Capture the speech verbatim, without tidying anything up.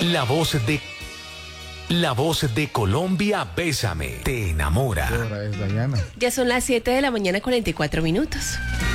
La voz de... La voz de Colombia, Bésame, te enamora. ¿Qué hora es, Dayana? Ya son las siete de la mañana, cuarenta y cuatro minutos.